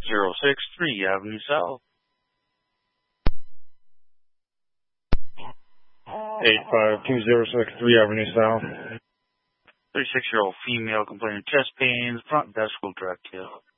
063 Avenue South. 852063 Avenue South. 36-year-old female complaining of chest pains. Front desk will direct you.